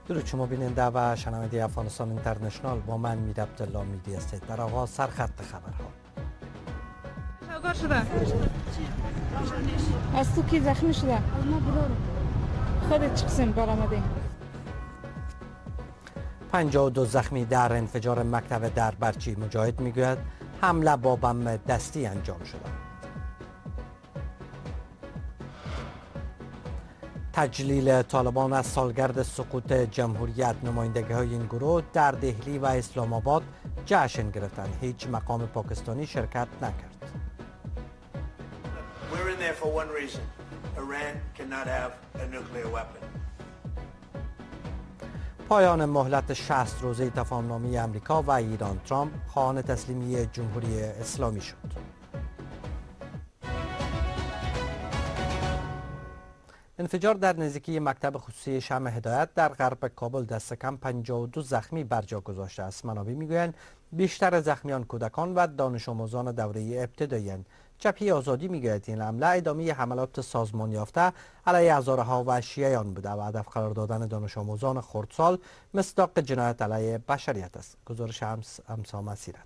درود شما بیننده و شنونده افغانستان اینترنشنال، با من میر عبدالله میدی هستید. در آغاز سرخط خبرها. شوگار شده از تو کی زخمی شده؟ خودت چه قسم برآمده؟ 52 زخمی در انفجار مکتب در برچی. مجاهد میگوید حمله با بم دستی انجام شده. تجلیل طالبان از سالگرد سقوط جمهوریت. نمایندگی های این گروه در دهلی و اسلام آباد جشن گرفتند. هیچ مقام پاکستانی شرکت نکرد. پایان مهلت 60 روزه تفاهمنامه امریکا و ایران. ترامپ خواهان تسلیمی جمهوری اسلامی شد. انفجار در نزدیکی مکتب خصوصی شمع هدایت در غرب کابل دست کم 52 زخمی بر جا گذاشته است. منابع میگویند بیشتر زخمیان کودکان و دانش آموزان دوره ابتدایی اند. جبهه آزادی میگوید این حمله ادامه حملات سازمان یافته علیه هزارها وحشی آن بوده و هدف قرار دادن دانش آموزان خردسال مصداق جنایت علیه بشریت است. گزارش امسا مسیرت.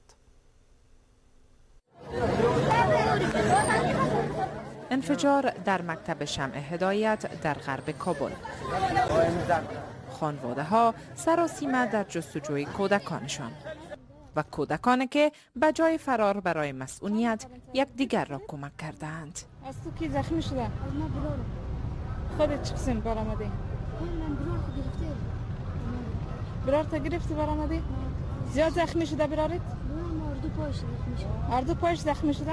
انفجار در مکتب شمع هدایت در غرب کابل. خانواده ها سراسیمه در جستجوی کودکانشان و کودکانی که به جای فرار برای مسئولیت یکدیگر را کمک کردند. از تو کی زخمی شده؟ خودت چه قسم برآمده؟ برار گرفتی برآمده؟ زیاد زخمی شده برارت؟ اردو پاش زخمی شده؟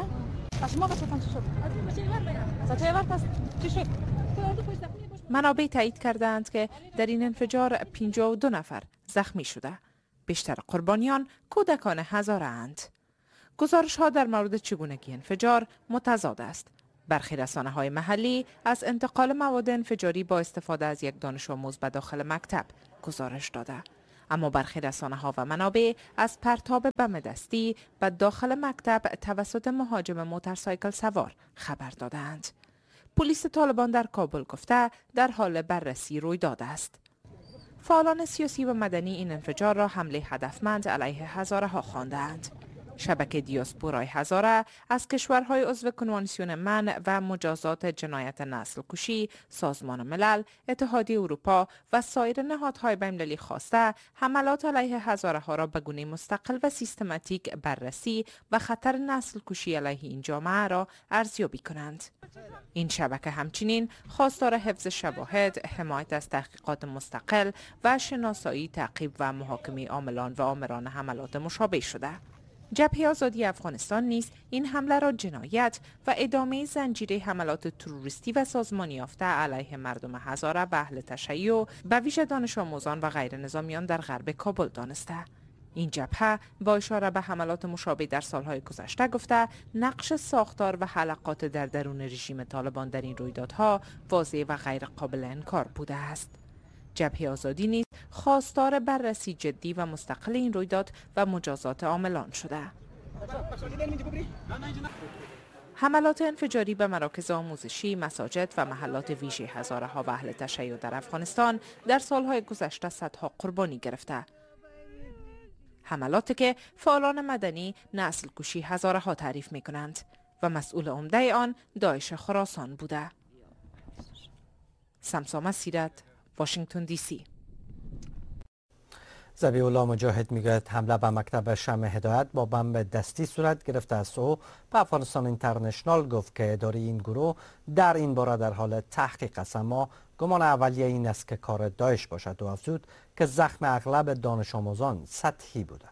منابع تایید کردند که در این انفجار 52 نفر زخمی شده. بیشتر قربانیان کودکان هزاره اند. گزارش ها در مورد چگونگی انفجار متضاد است. برخی رسانه‌های محلی از انتقال مواد انفجاری با استفاده از یک دانش آموز به داخل مکتب گزارش داده. اما برخی رسانه‌ها و منابع از پرتاب بم دستی به داخل مکتب توسط مهاجم موتورسایکل سوار خبر دادند. پلیس طالبان در کابل گفته در حال بررسی رویداد است. فعالان سیاسی و مدنی این انفجار را حمله هدفمند علیه هزاره ها خواندند. شبکه دیاسپورای هزاره از کشورهای عضو کنوانسیون منع و مجازات جنایت نسل کشی، سازمان ملل، اتحادیه اروپا و سایر نهادهای بین‌المللی خواسته حملات علیه هزاره ها را به گونه مستقل و سیستماتیک بررسی و خطر نسل کشی علیه این جامعه را ارزیابی کنند. این شبکه همچنین خواستار حفظ شواهد، حمایت از تحقیقات مستقل و شناسایی، تعقیب و محاکمه عاملان و آمران حملات مشابه شده. جبهه آزادی افغانستان نیز این حمله را جنایت و ادامه زنجیره حملات تروریستی و سازمانی یافته علیه مردم هزاره و اهل تشیع به ویژه دانش آموزان و غیر نظامیان در غرب کابل دانسته. این جبهه با اشاره به حملات مشابه در سالهای گذشته گفته نقش ساختار و حلقات در درون رژیم طالبان در این رویدادها واضح و غیر قابل انکار بوده است. جبهه آزادی نیز خواستار بررسی جدی و مستقل این رویداد و مجازات عاملان شده. حملات انفجاری به مراکز آموزشی، مساجد و محلات ویژه هزاره ها و اهل تشیع در افغانستان در سالهای گذشته صدها قربانی گرفته. حملاتی که فعالان مدنی نسل کشی هزاره ها تعریف می کنند و مسئول عمده آن داعش خراسان بوده. سمسا مسیرت، واشنگتن دی سی. ذبیح الله مجاهد میگوید حمله به مکتب شمع هدایت با بم دستی صورت گرفته است. او به افغانستان اینترنشنال گفت که اداره این گروه در این باره در حال تحقیق است، اما گمان اولیه این است که کار داعش باشد و افزود که زخم اغلب دانش آموزان سطحی بوده.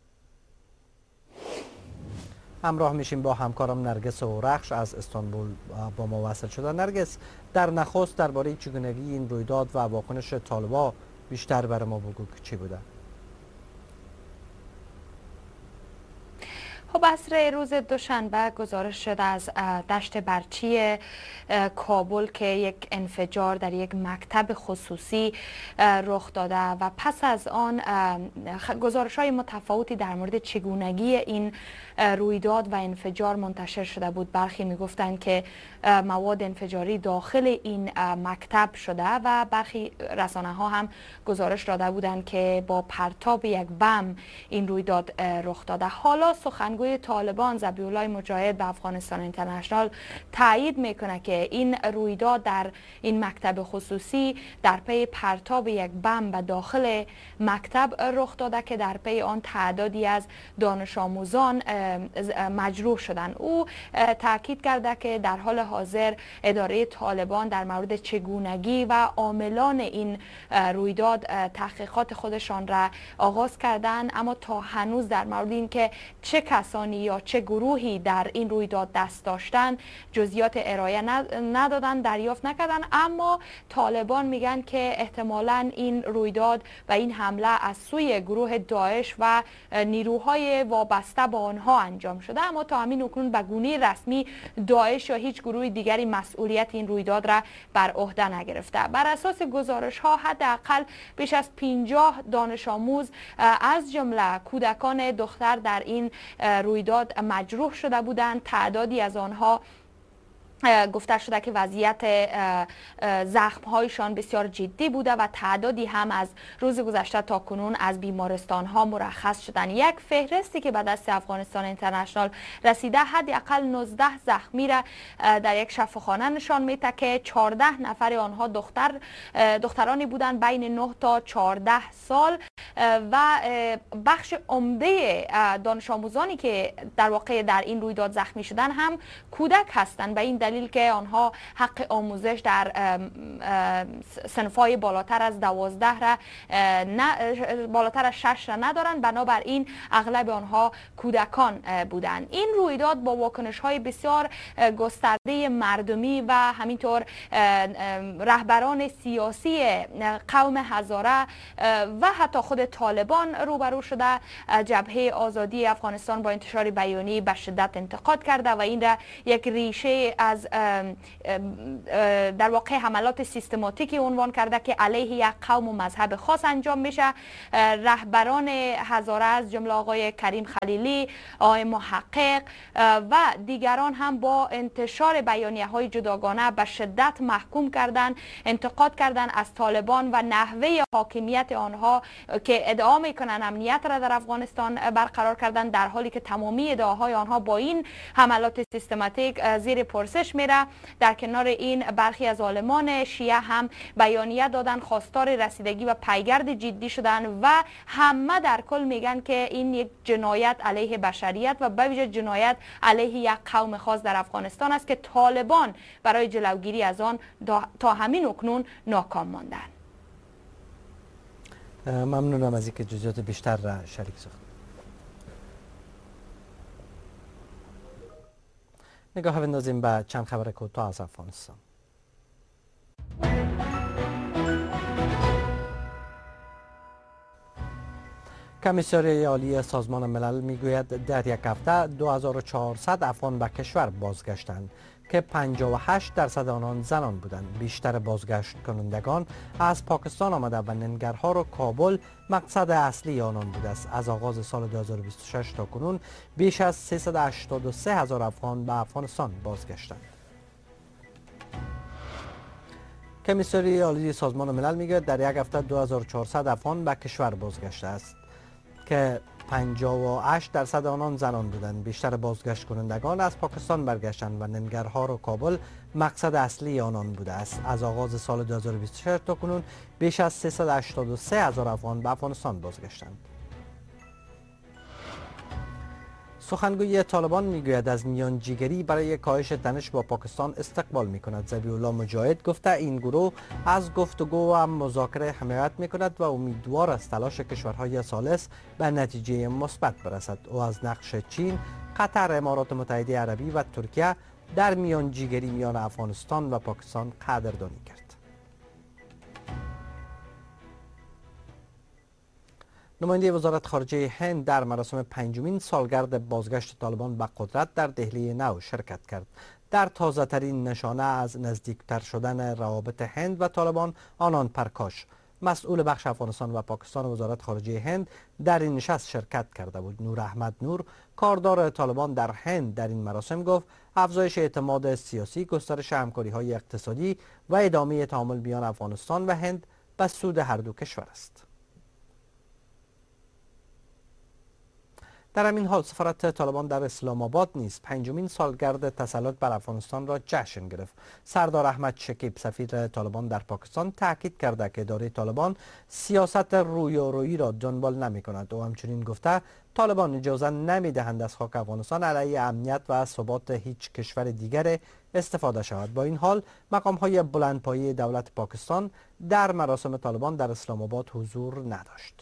همراه میشیم با همکارم نرگس اورخش از استانبول با ما وصل شده. نرگس، در نخست درباره چگونگی این رویداد و واکنش طالبان بیشتر برای ما بگو که چی بوده؟ خب عصر روز دوشنبه گزارش شده از دشت برچی کابل که یک انفجار در یک مکتب خصوصی رخ داده و پس از آن گزارش های متفاوتی در مورد چگونگی این رویداد و انفجار منتشر شده بود. برخی میگفتند که مواد انفجاری داخل این مکتب شده و برخی رسانه ها هم گزارش داده بودند که با پرتاب یک بم این رویداد رخ داده. حالا سخنگوی طالبان ذبیح الله مجاهد به افغانستان اینترنشنال تایید میکنه که این رویداد در این مکتب خصوصی در پی پرتاب یک بم به داخل مکتب رخ داده که در پی آن تعدادی از دانش آموزان مجروح شدند. او تاکید کرده که در حال حاضر اداره طالبان در مورد چگونگی و عاملان این رویداد تحقیقات خودشان را آغاز کردند، اما تا هنوز در مورد اینکه چه کسانی یا چه گروهی در این رویداد دست داشتند جزئیات ارائه ندادن، دریافت نکردن. اما طالبان میگن که احتمالاً این رویداد و این حمله از سوی گروه داعش و نیروهای وابسته به آنها انجام شده، اما تا همین اکنون به گونه رسمی داعش یا هیچ گروه دیگری مسئولیت این رویداد را بر عهده نگرفته. بر اساس گزارش ها حداقل بیش از 50 دانش آموز از جمله کودکان دختر در این رویداد مجروح شده بودند. تعدادی از آنها گفته شده که وضعیت زخم‌هایشان بسیار جدی بوده و تعدادی هم از روز گذشته تا کنون از بیمارستان‌ها مرخص شدند. یک فهرستی که به دست افغانستان اینترنشنال رسیده حداقل 19 زخمی را در یک شفاخانه نشان میده که 14 نفر آنها دخترانی بودند بین 9 تا 14 سال و بخش عمده دانش آموزانی که در واقع در این رویداد زخمی شدن هم کودک هستند، به این دلیل که آنها حق آموزش در صنف‌های بالاتر از 12 را بالاتر از 6 را ندارند، بنابراین اغلب آنها کودکان بودند. این رویداد با واکنش‌های بسیار گسترده مردمی و همینطور رهبران سیاسی قوم هزاره و حتی خود طالبان روبرو شده. جبهه آزادی افغانستان با انتشار بیانیه به شدت انتقاد کرده و این را یک ریشه از در واقع حملات سیستماتیکی عنوان کرده که علیه یک قوم و مذهب خاص انجام میشه. رهبران هزاره از جمله آقای کریم خلیلی، آقای محقق و دیگران هم با انتشار بیانیه های جداگانه به شدت محکوم کردند، انتقاد کردند از طالبان و نحوه حاکمیت آنها که ادعا میکنن امنیت را در افغانستان برقرار کردن، در حالی که تمامی ادعاهای آنها با این حملات سیستماتیک زیر پرسش میره. در کنار این برخی از عالمان شیعه هم بیانیه دادن، خواستار رسیدگی و پیگرد جدی شدن و همه در کل میگن که این یک جنایت علیه بشریت و به ویژه جنایت علیه یک قوم خاص در افغانستان است که طالبان برای جلوگیری از آن تا همین اکنون ناکام ماندند. ممنونم از اینکه جزئیات بیشتر را شریک ساختید. نگاه بندازیم به چند خبر کوتاه از افغانستان. کمیسیون عالی سازمان ملل میگوید در یک هفته 2400 افغان به کشور بازگشتند که 58% آنان زنان بودند. بیشتر بازگشت کنندگان از پاکستان آمده و ننگرهار و کابل مقصد اصلی آنان بوده است. از آغاز سال 2026 تا کنون بیش از 383,000 افغان به افغانستان بازگشتند. کمیسیون عالی سازمان ملل میگوید در یک هفته 2400 افغان به کشور بازگشته است که 58% آنان زنان بودند. بیشتر بازگشت کنندگان از پاکستان برگشتند و ننگرهار و کابل مقصد اصلی آنان بوده است. از آغاز سال 2026 تا کنون بیش از 383,000 افغان به افغانستان بازگشتند. سخنگوی طالبان میگوید از میانجیگری برای کاهش تنش با پاکستان استقبال میکند. ذبیح الله مجاهد گفته این گروه از گفتگو و مذاکره حمایت میکند و امیدوار است تلاش کشورهای ثالث به نتیجه مثبت برسد. او از نقش چین، قطر، امارات متحده عربی و ترکیه در میانجیگری میان افغانستان و پاکستان قدردانی کرد. نماینده وزارت خارجه هند در مراسم پنجمین سالگرد بازگشت طالبان به قدرت در دهلی نو شرکت کرد. در تازه ترین نشانه از نزدیکتر شدن روابط هند و طالبان آنان پرکاش، مسئول بخش افغانستان و پاکستان وزارت خارجه هند، در این نشست شرکت کرده بود. نور احمد نور، کاردار طالبان در هند، در این مراسم گفت افزایش اعتماد سیاسی، گسترش همکاری‌های اقتصادی و ادامه تعامل میان افغانستان و هند به سود هر دو کشور است. در همین حال سفارت طالبان در اسلام آباد نیز پنجمین سالگرد تسلط بر افغانستان را جشن گرفت. سردار احمد شکیب سفیر طالبان در پاکستان تاکید کرده که اداره طالبان سیاست رویارویی را دنبال نمی کند. او همچنین گفته طالبان اجازه نمی دهند از خاک افغانستان علیه امنیت و ثبات هیچ کشور دیگر استفاده شود. با این حال مقام های بلندپایه دولت پاکستان در مراسم طالبان در اسلام آباد حضور نداشت.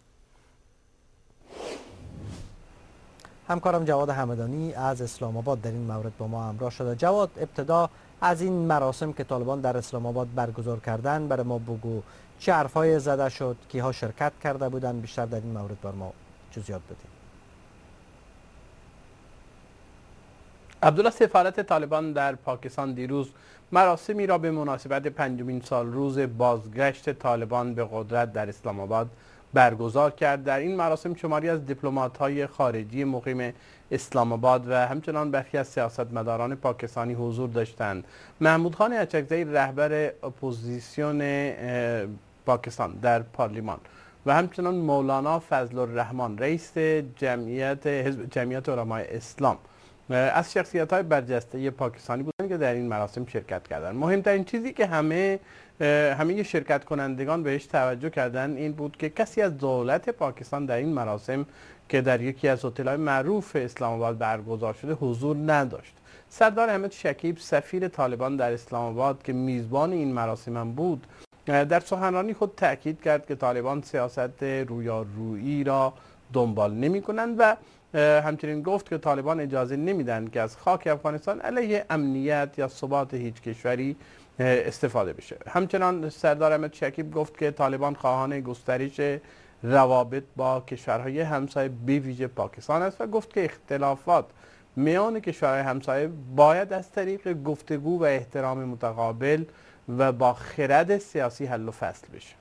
همکارم جواد همدانی از اسلام آباد در این مورد با ما همراه شده. جواد، ابتدا از این مراسم که طالبان در اسلام آباد برگزار کردن برای ما بگو، چه حرفای زده شد، کیها شرکت کرده بودن، بیشتر در این مورد بر ما جزئیات بدید. عبدالله، سفارت طالبان در پاکستان دیروز مراسمی را به مناسبت پنجمین سال روز بازگشت طالبان به قدرت در اسلام آباد برگزار کرد. در این مراسم شماری از دیپلمات‌های خارجی مقیم اسلام آباد و همچنان برخی از سیاستمداران پاکستانی حضور داشتند. محمود خان اچکزئی، رهبر اپوزیسیون پاکستان در پارلیمان، و همچنان مولانا فضل الرحمن، رئیس جمعیت علمای اسلام، از شخصیت‌های برجسته پاکستانی بودند که در این مراسم شرکت کردند. مهمترین چیزی که همه شرکت کنندگان بهش توجه کردند این بود که کسی از دولت پاکستان در این مراسم که در یکی از هتل‌های معروف اسلام آباد برگزار شده حضور نداشت. سردار احمد شکیب، سفیر طالبان در اسلام آباد که میزبان این مراسم هم بود، در سخنرانی خود تاکید کرد که طالبان سیاست رویارویی را دنبال نمی‌کنند و همچنین گفت که طالبان اجازه نمیدن که از خاک افغانستان علیه امنیت یا ثبات هیچ کشوری استفاده بشه. همچنان سردار احمد شکیب گفت که طالبان خواهان گسترش روابط با کشورهای همسایه به ویژه پاکستان است و گفت که اختلافات میان کشورهای همسایه باید از طریق گفتگو و احترام متقابل و با خرد سیاسی حل و فصل بشه.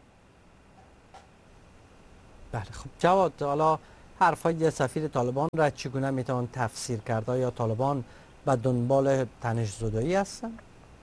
بله، خب جواد، حالا حرفای سفیر طالبان را چگونه میتوان تفسیر کرد؟ یا طالبان به دنبال تنش‌زدایی هستند؟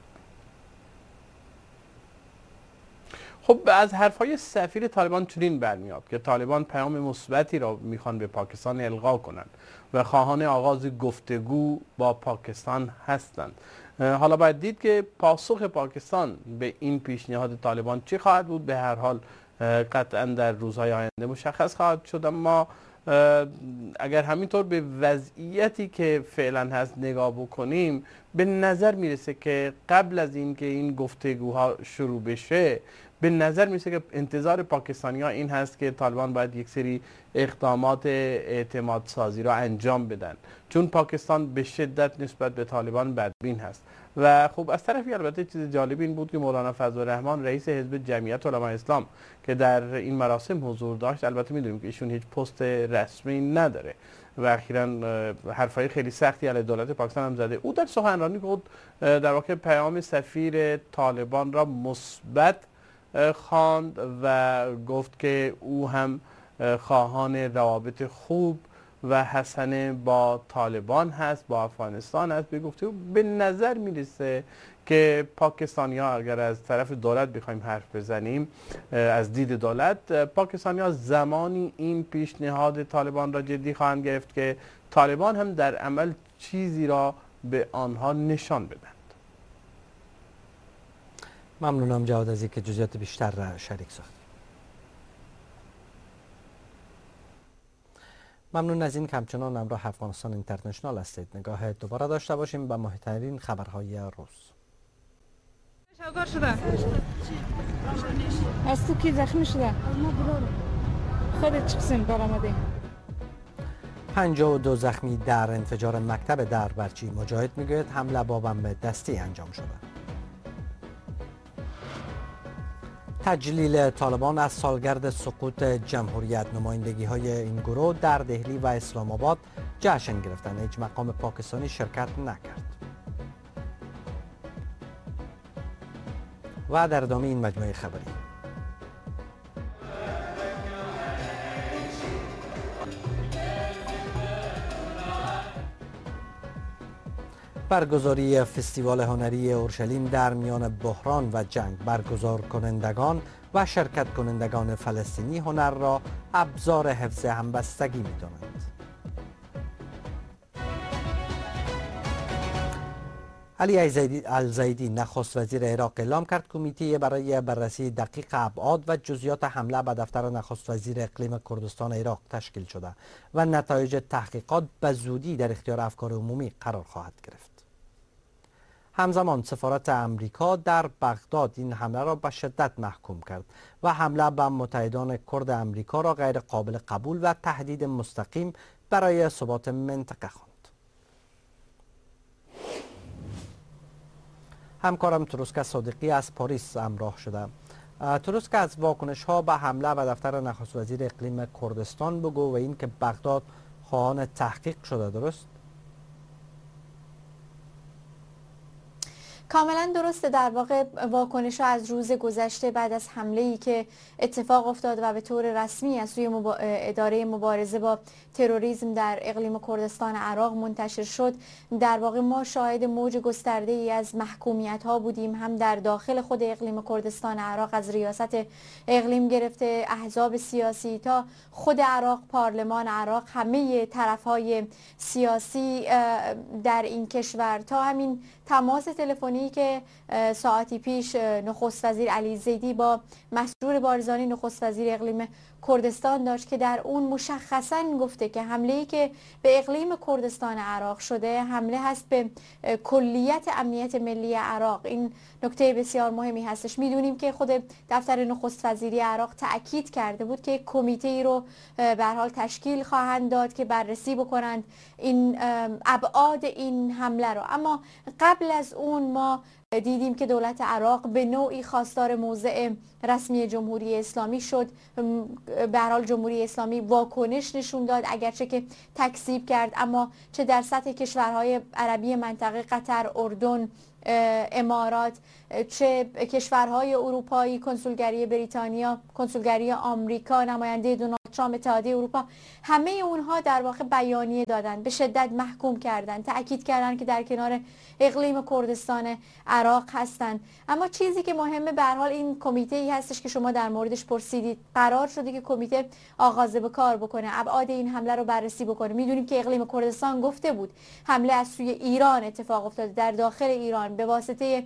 خب از حرفای سفیر طالبان چنین برمیاد که طالبان پیام مثبتی را میخوان به پاکستان القا کنند و خواهان آغاز گفتگو با پاکستان هستند. حالا باید دید که پاسخ پاکستان به این پیشنهاد طالبان چی خواهد بود. به هر حال قطعا در روزهای آینده مشخص خواهد شد، اما اگر همینطور به وضعیتی که فعلا هست نگاه بکنیم، به نظر میرسه که قبل از اینکه این گفتگوها شروع بشه، به نظر میرسه که انتظار پاکستانی ها این هست که طالبان باید یک سری اقدامات اعتماد سازی را انجام بدن، چون پاکستان به شدت نسبت به طالبان بدبین هست. و خب از طرفی البته چیز جالب این بود که مولانا فضل الرحمن، رئیس حزب جمعیت علمای اسلام که در این مراسم حضور داشت، البته میدونیم که ایشون هیچ پست رسمی نداره و اخیراً حرفای خیلی سختی علیه دولت پاکستان هم زده. او در سخنرانی خود در واقع پیام سفیر طالبان را مثبت خواند و گفت که او هم خواهان روابط خوب و حسن با طالبان هست، با افغانستان هست. به نظر میرسه که پاکستانی ها، اگر از طرف دولت بخوایم حرف بزنیم، از دید دولت، پاکستانی ها زمانی این پیشنهاد طالبان را جدی خواهند گرفت که طالبان هم در عمل چیزی را به آنها نشان بدن. ممنونم جواد از اینکه جزئیات بیشتر را شریک ساخت. ممنون از این که همچنان همراه افغانستان اینترنشنال هستید. نگاه دوباره داشته باشیم به مهمترین خبرهای روز. شوگار شده. از تو کی زخمی شده؟ خودت چه قسم برآمدی؟ 52 زخمی در انفجار مکتب در برچی. مجاهد میگوید حمله با بمب دستی انجام شده. تجلیل طالبان از سالگرد سقوط جمهوریت. نمایندگی‌های این گروه در دهلی و اسلام آباد جشن گرفتند. هیچ مقام پاکستانی شرکت نکرد. و در ادامه این مجموعه خبری برگزاری فستیوال هنری اورشلیم در میان بحران و جنگ. برگزار کنندگان و شرکت کنندگان فلسطینی هنر را ابزار حفظ همبستگی می‌دانند. علی الزیدی نخست وزیر عراق اعلام کرد کمیته برای بررسی دقیق ابعاد و جزئیات حمله به دفتر نخست وزیر اقلیم کردستان عراق تشکیل شده و نتایج تحقیقات به زودی در اختیار افکار عمومی قرار خواهد گرفت. همزمان سفارت امریکا در بغداد این حمله را به شدت محکوم کرد و حمله به متحدان کرد امریکا را غیر قابل قبول و تهدید مستقیم برای ثبات منطقه خواند. همکارم تروسکا صادقی از پاریس همراه شده. تروسکا، از واکنش ها به حمله به دفتر نخست وزیر اقلیم کردستان بگو و اینکه بغداد خواهان تحقیق شده، درست؟ کاملا درسته. در واقع واکنش ها از روز گذشته بعد از حمله‌ای که اتفاق افتاد و به طور رسمی از سوی اداره مبارزه با تروریسم در اقلیم کردستان عراق منتشر شد، در واقع ما شاهد موج گسترده‌ای از محکومیت ها بودیم، هم در داخل خود اقلیم کردستان عراق از ریاست اقلیم گرفته، احزاب سیاسی تا خود عراق، پارلمان عراق، همه طرف‌های سیاسی در این کشور، تا همین تماس تلفنی که ساعتی پیش نخست وزیر علی زیدی با مسرور بارزانی نخست وزیر اقلیم کردستان داشت که در اون مشخصاً گفته که حمله‌ای که به اقلیم کردستان عراق شده حمله هست به کلیت امنیت ملی عراق. این نکته بسیار مهمی هستش. میدونیم که خود دفتر نخست وزیری عراق تأکید کرده بود که کمیته‌ای رو به هر حال تشکیل خواهند داد که بررسی بکنند این ابعاد این حمله رو. اما قبل از اون ما دیدیم که دولت عراق به نوعی خواستار موضع رسمی جمهوری اسلامی شد. به هر حال جمهوری اسلامی واکنش نشون داد، اگرچه که تکذیب کرد، اما چه در سطح کشورهای عربی منطقه، قطر، اردن، امارات، چه کشورهای اروپایی، کنسولگری بریتانیا، کنسولگری آمریکا، نماینده دونالد ترامپ، اتحادیه اروپا، همه اونها در واقع بیانیه دادن، به شدت محکوم کردن، تأکید کردن که در کنار اقلیم کردستان عراق هستند. اما چیزی که مهمه به هر حال این کمیته ای هستش که شما در موردش پرسیدید. قرار شده که کمیته آغاز به کار بکنه، ابعاد این حمله رو بررسی بکنه. میدونیم که اقلیم کردستان گفته بود حمله از سوی ایران اتفاق افتاده، در داخل ایران به واسطه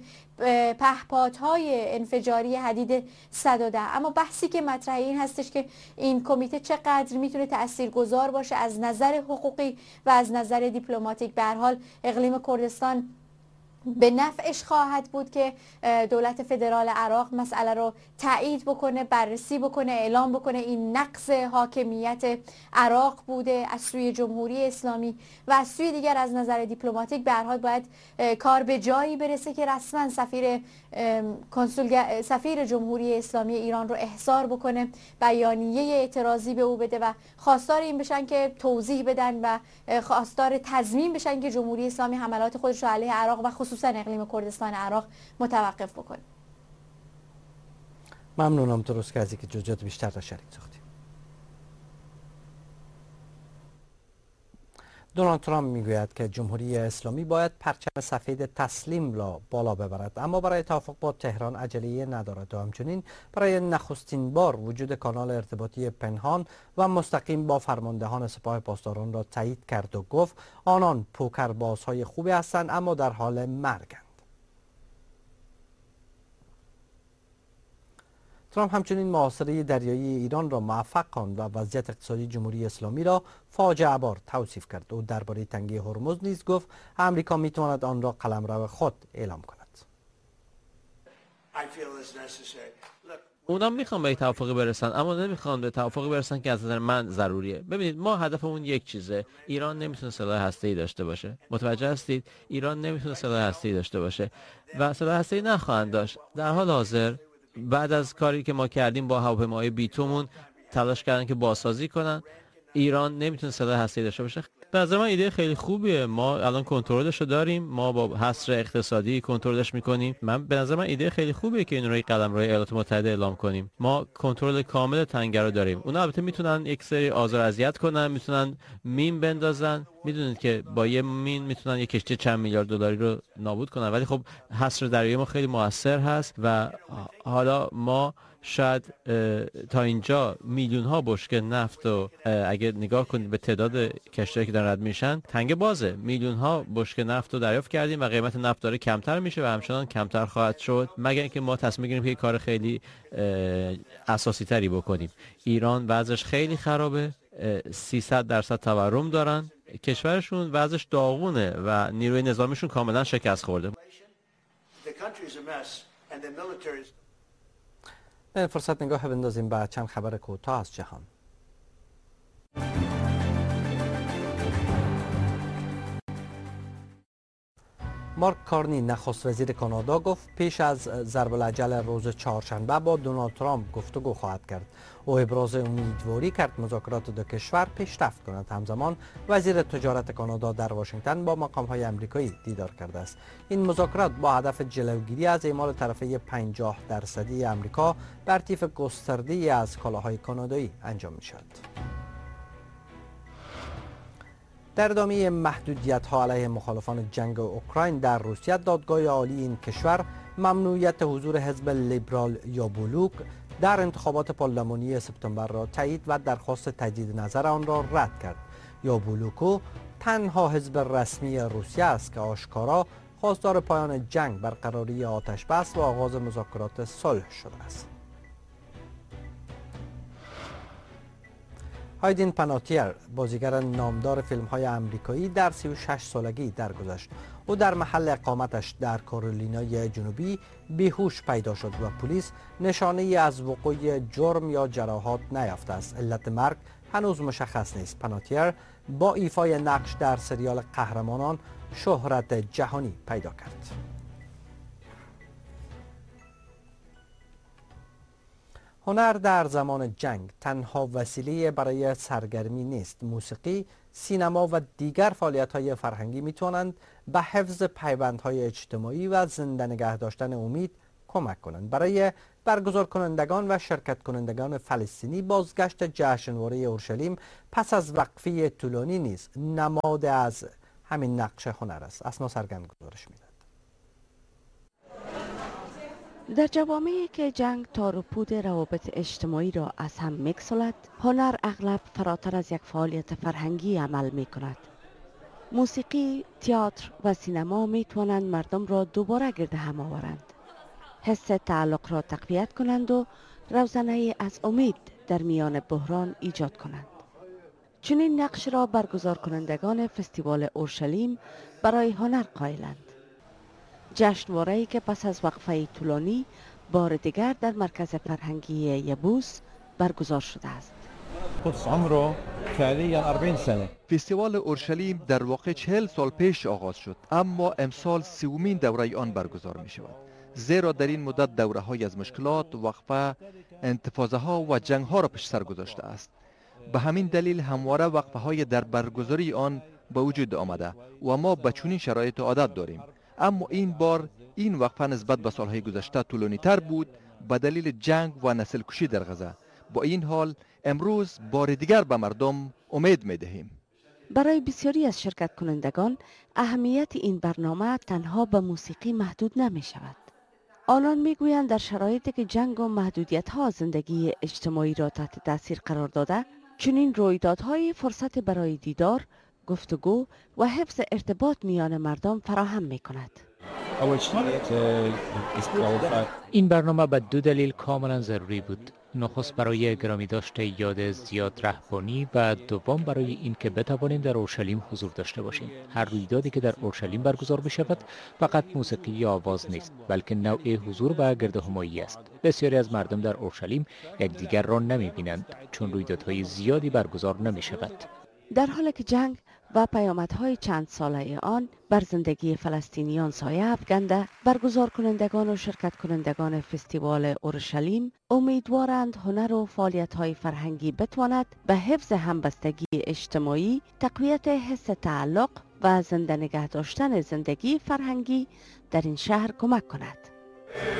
پهپادهای انفجاری حدید 110. اما بحثی که مطرح این هستش که این کمیته چقدر میتونه تاثیرگذار باشه از نظر حقوقی و از نظر دیپلماتیک. به هر حال اقلیم کردستان به نفعش خواهد بود که دولت فدرال عراق مسئله رو تایید بکنه، بررسی بکنه، اعلام بکنه این نقض حاکمیت عراق بوده از سوی جمهوری اسلامی و از سوی دیگر از نظر دیپلماتیک به هر حال باید کار به جایی برسه که رسما سفیر جمهوری اسلامی ایران رو احضار بکنه، بیانیه اعتراضی به او بده و خواستار این بشن که توضیح بدن و خواستار تضمین بشن که جمهوری اسلامی حملات خودش رو علیه عراق و خصوصا اقلیم کردستان عراق متوقف بکنه. ممنونم تروسکا از اینکه جزئیات بیشتر را شریک ساختید. دونالد ترامپ میگوید که جمهوری اسلامی باید پرچم سفید تسلیم را بالا ببرد، اما برای توافق با تهران عجله ندارد و همچنین برای نخستین بار وجود کانال ارتباطی پنهان و مستقیم با فرماندهان سپاه پاسداران را تایید کرد و گفت آنان پوکربازهای خوبی هستند اما در حال مرگند. ترامپ همچنین محاصره دریایی ایران را موفق خواند و وضعیت اقتصادی جمهوری اسلامی را فاجعه بار توصیف کرد. او درباره تنگی هرمز نیز گفت امریکا میتواند آن را قلمرو خود اعلام کند. اونا میخوان به توافقی برسن اما نمیخوان به توافقی برسن که از نظر من ضروریه. ببینید ما هدفمون یک چیزه. ایران نمیتونه سلاح هسته‌ای داشته باشه. متوجه هستید؟ ایران نمیتونه سلاح هسته‌ای داشته باشه و سلاح هسته‌ای نخواهند داشت. در حال حاضر بعد از کاری که ما کردیم با هواپیماهای بیتومون تلاش کردن که بازسازی کنن. ایران نمیتونه سلاح هسته‌ای داشته باشه. به نظر من ایده خیلی خوبیه. ما الان کنترلش رو داریم، ما با حصر اقتصادی کنترلش میکنیم. به نظر من ایده خیلی خوبیه که این روی قلمرو ایالات متحده اعلام کنیم. ما کنترل کامل تنگه رو داریم. اونا البته میتونن یک سری آزار اذیت کنن، میتونن مین بندازن. میدونید که با یه مین میتونن یک کشتی چند میلیارد دلاری رو نابود کنن، ولی خب حصر دریایی ما خیلی موثر هست و حالا ما شاید تا اینجا میلیون ها بشکه نفت و اگه نگاه کنید به تعداد کشتی‌هایی که دارن رد میشن، تنگه بازه. میلیون ها بشکه نفت رو دریافت کردیم و قیمت نفت داره کمتر میشه و همچنان کمتر خواهد شد مگر اینکه ما تصمیم بگیریم که کار خیلی اساسی تری بکنیم. ایران وضعش خیلی خرابه، 300% تورم دارن، کشورشون وضعش داغونه و نیروی نظامیشون کاملا شکست خورده. این فرصت نگاه بندازیم به چند خبر کوتاه از جهان. مارک کارنی نخست وزیر کانادا گفت پیش از ضرب العجل روز چهارشنبه با دونالد ترامپ گفتگو خواهد کرد. او ابراز امیدواری کرد مذاکرات دو کشور پیشرفت کند. همزمان وزیر تجارت کانادا در واشنگتن با مقام‌های آمریکایی دیدار کرده است. این مذاکرات با هدف جلوگیری از اعمال طرفه 50% آمریکا بر طیف گسترده‌ای از کالاهای کانادایی انجام می‌شود. در ادامه محدودیت‌ها علیه مخالفان جنگ اوکراین در روسیه، دادگاه عالی این کشور ممنوعیت حضور حزب لیبرال یا بلوک در انتخابات پارلمانی سپتامبر را تایید و درخواست تجدید نظر آن را رد کرد. یا بلوکو تنها حزب رسمی روسیه است که آشکارا خواستار پایان جنگ، برقراری آتش بس و آغاز مذاکرات صلح شده است. هایدین پاناتیر، بازیگر نامدار فیلم‌های آمریکایی، در 36 سالگی درگذشت. او در محل اقامتش در کارولینای جنوبی بیهوش پیدا شد و پلیس نشانه‌ای از وقوع جرم یا جراحات نیافته است. علت مرگ هنوز مشخص نیست. پاناتیر با ایفای نقش در سریال قهرمانان شهرت جهانی پیدا کرد. هنر در زمان جنگ تنها وسیله برای سرگرمی نیست. موسیقی، سینما و دیگر فعالیت‌های فرهنگی می‌توانند به حفظ پیوندهای اجتماعی و زنده نگه داشتن امید کمک کنند. برای برگزار کنندگان و شرکت کنندگان فلسطینی، بازگشت جشنواره اورشلیم پس از وقفه طولانی نیز نماد از همین نقش هنر است. اسما سرگند گزارش می‌دهد. در جوامعی که جنگ تار و پود روابط اجتماعی را از هم می‌گسلد، هنر اغلب فراتر از یک فعالیت فرهنگی عمل می‌کند. موسیقی، تئاتر و سینما می‌توانند مردم را دوباره گرد هم آورند، حس تعلق را تقویت کنند و روزنه‌ای از امید در میان بحران ایجاد کنند. چنین نقش را برگزار کنندگان فستیوال اورشلیم برای هنر قائلند. جشنواره‌ای که پس از وقفه طولانی بار دیگر در مرکز فرهنگی یبوس برگزار شده است. فستیوال اورشلیم در واقع 40 سال پیش آغاز شد، اما امسال 30مین دوره آن برگزار می شود. زیرا در این مدت دوره‌های از مشکلات، وقفه، انتفاضه‌ها و جنگ‌ها را پیش سر گذاشته است. به همین دلیل همواره وقفه‌های در برگزاری آن به وجود آمده و ما به چنین شرایط عادت داریم. اما این بار این وقفه نسبت به سالهای گذشته طولانی تر بود به دلیل جنگ و نسل کشی در غزه. با این حال امروز بار دیگر به مردم امید می دهیم. برای بسیاری از شرکت کنندگان اهمیت این برنامه تنها به موسیقی محدود نمی شود. آنان می گویند در شرایطی که جنگ و محدودیت ها زندگی اجتماعی را تحت تاثیر قرار داده، چنین رویدادهای فرصت برای دیدار، گفتگو و حفظ ارتباط میان مردم فراهم می کند. این برنامه به 2 دلیل کاملا ضروری بود. نخست برای گرامی داشته یاد زیاد رهبانی و دوم برای این که بتوانیم در اورشلیم حضور داشته باشیم. هر رویدادی که در اورشلیم برگزار می شود فقط موسیقی یا آواز نیست، بلکه نوع حضور و گردهمایی است. بسیاری از مردم در اورشلیم یکدیگر را نمی بینند چون رویدادهای زیادی برگزار نمی شود. در حالی که جنگ و پیامدهای چند ساله آن بر زندگی فلسطینیان سایه افکنده، برگزار کنندگان و شرکت کنندگان فستیوال اورشلیم امیدوارند هنر و فعالیت‌های فرهنگی بتواند به حفظ همبستگی اجتماعی، تقویت حس تعلق و زنده نگه داشتن زندگی فرهنگی در این شهر کمک کند.